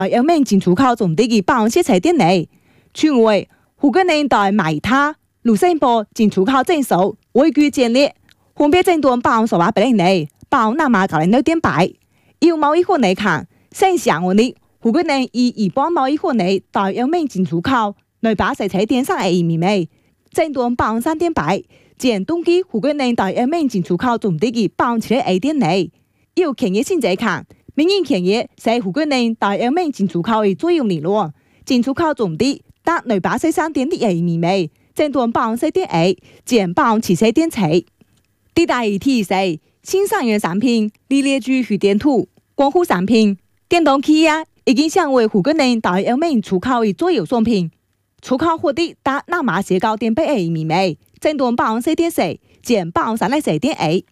要命进出口总地嘅保险车店内。此外，胡國年代埋他盧森堡進出口證書位居前列，分別爭奪保所話俾你，保那麼高人都點擺。要貿易貨嚟看，先上我哋胡國年以一般貿易貨嚟到要命進出口，來把洗車店上嘅移民味，爭奪保3點擺，前冬季胡國年到要命進出口總地嘅保起來點嚟。要企業先再看，民營企業係胡國年到要命進出口嘅最有利咯，進出口總地。但內把3點的移民味，爭奪保4點A，減保7點7。第大議題是新上游產品，列舉虛電圖、光伏產品、電動企業已經成為胡國年到要命出口的主要商品。出口獲得達那麼些高點8移民味，爭奪保4點4，減保3點A。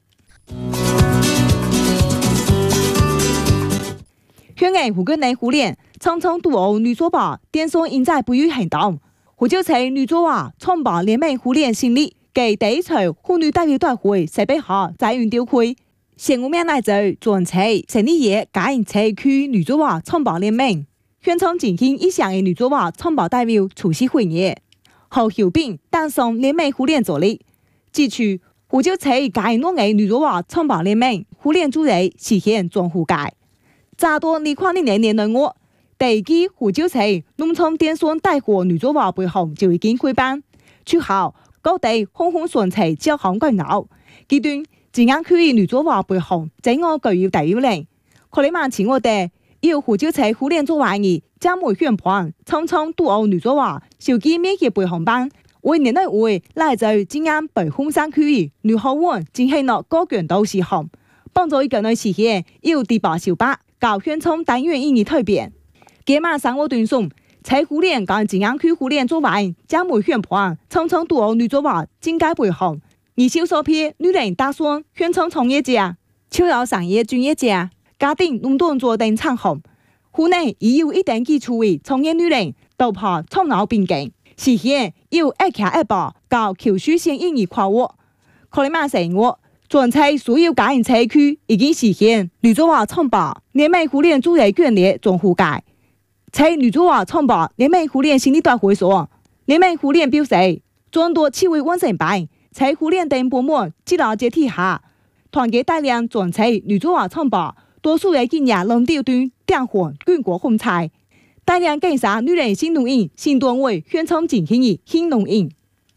香港胡國年互聯。匆匆奪歐女作寶電商現在不予行動，胡椒菜女作華創辦聯盟互聯成立，給第一場婦女代表大會設備好在運丟會，現務面來自專車成立業家人社區女作華創辦聯盟，宣傳進行一項嘅女作華創辦代表出席會議，後後並當上聯盟互聯助理，支持胡椒菜家人嘅女作華創辦聯盟互聯助理實現專戶界，乍多你看年內我。第一季胡椒菜農創電商帶貨女作華背後就已經開辦，之後各地紅紅順菜交行滾鬧，階段自眼區女作華背後整個具有代表性。可你萬前我哋要胡椒菜互聯做玩意，將每宣傳匆匆奪歐女作華手機免費背航班，為年內會來自自眼北紅山區女學院進行了高強度實行，幫助一個人實現要地保小巴搞宣傳單元意義蛻變。今晚上我斷送，在互聯跟自眼區互聯做完，將每宣傳匆匆奪歐女作華進階背後，而銷售片女人打算宣傳創業者、超有商業專業者、家庭農動作等場合，湖內已有一定基礎為創業女人突破創業瓶頸，實現要一卡一步搞求虛性英語跨越。可能馬上我全在所有家人社區已經實現女作華創辦聯盟互聯主義權利總戶界。在女作華創辦聯盟互聯成立大會所，聯盟互聯表示，眾多7位完成班，在互聯等部門指導接替下，團結大量專才女作華創辦，多數嘅經驗能調端電火軍國風采，大量介紹女人新農業新單位宣傳進行嘅新農業。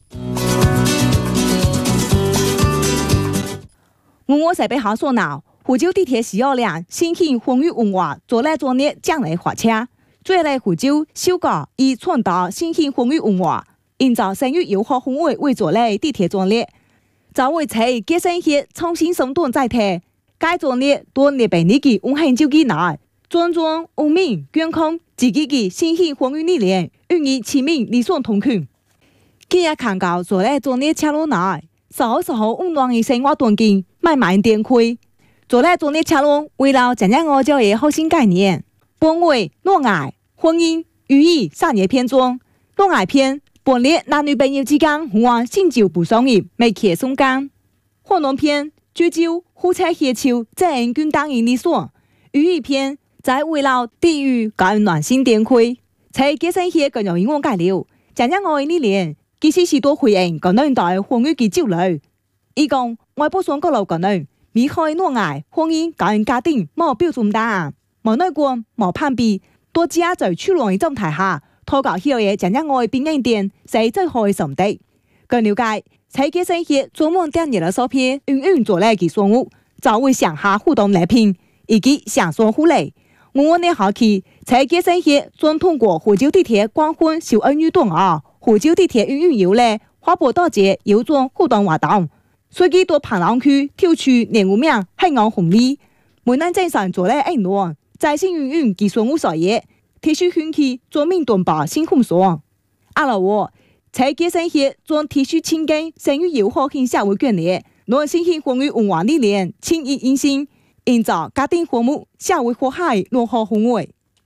我設備好所鬧，湖州地鐵需要量新興風雨文化做來做呢將來發車。最來湖州修改以傳達新興風雨文化，營造生育友好氛圍為做來地鐵專列，早為在結生協重新鬆動載體，該專列多列俾你嘅運行周期內，尊重文明健康自己嘅新興風雨理念，與你市民理想同權。今日看到做來專列車路內，稍稍温暖嘅生活環境，慢慢點開。做來專列車路為了講講我教嘅核心概念。本為戀愛、婚姻、寓意3個篇章。戀愛篇本列男女朋友之間互愛性就不相宜，未揭鬆間。婚姻篇聚焦夫妻協調責任均當應理想。寓意篇在為了地域感暖心點開，在結生協更有英文介紹。講講愛理念，其實是多回應個年代婚姻嘅焦慮。伊講外部上個老個人，未開戀愛、婚姻、家庭冇標準答案。冇內觀冇攀比，多加在處理狀態下，投稿後嘅講講愛邊一點係最好嘅選擇。據了解，在結生協專門訂閱了首篇做來嘅商務，就會上下互動來評，以及上雙互利。我呢好奇，在結生協專通過湖州地鐵光婚小兒女動湖州地鐵有咧花博大街有種互動活動，隨機到彭朗區跳出年湖名海岸紅利，每年正常做來1在新技術無所業，提出興起專門動保新風爽。阿老我在結生協專提出親近生育友好性社會權利，攞新興風雨文化理念，輕易引心，營造家庭和睦、社會和諧良好氛圍。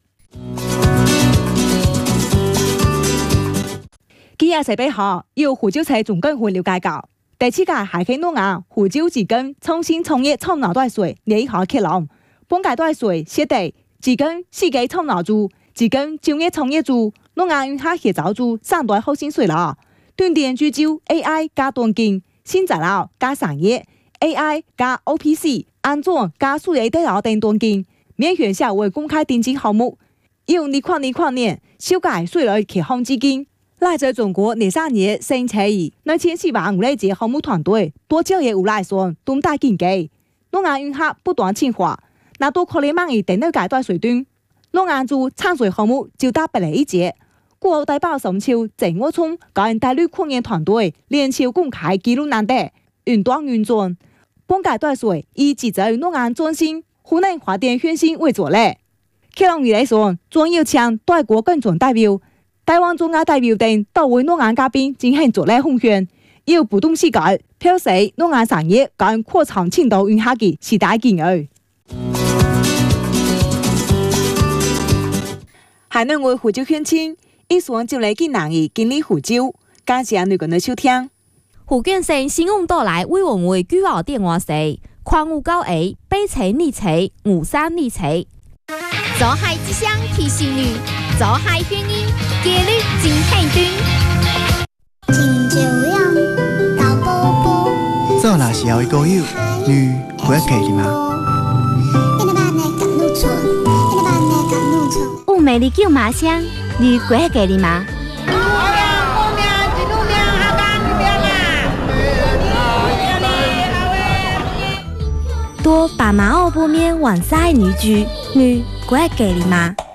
今日設備好，要湖州菜總工會了解到，第7屆海慶諾亞湖州自根創新創業創腦大水，你好開朗。本屆大水設定只跟世界創造主，只跟就業創業主，諾亞與下協造主三代後薪水啦。斷電聚焦 AI 加斷經，新材料加產業 AI 加 OPC， 安裝加數位電腦等斷經，免權社會公開定金項目，用呢款年修改稅率開放基金。來自中國呢3年新車椅，2000萬5節項目團隊多就業無來算，東大經濟，諾亞與下不斷強化，那多可能萬億電腦階段水準，諾亞做產稅項目就打1一節。國後大爆上潮，鄭我聰個人帶領礦業團隊連朝公開記錄難得，雲端運轉，本階段稅以記者諾亞中心湖南發電中心為主力。開朗未來說，專要請代國跟總代表、台灣中央代表等到為諾亞嘉賓進行作例奉勸，要不斷施改，表示諾亞產業跟擴張青島雲下嘅時代機遇。海南話湖州鄉親。一雙就嚟見難以經歷湖州，感謝你個人收聽。 胡建成新聞到來為我們為舉報電話是0598北車二車5327。 做海之聲提醒你，做海宣音，記錄真肯定。真就樣老寶寶， 做若是後一個友，你不要客氣嗎？ 烏美麗叫馬香。你過給你嗎？多爸媽奧布面晚晒女婿，你過給你嗎？